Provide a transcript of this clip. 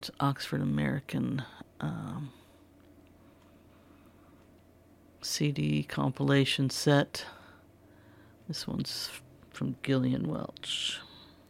It's Oxford American CD compilation set. This one's from Gillian Welch.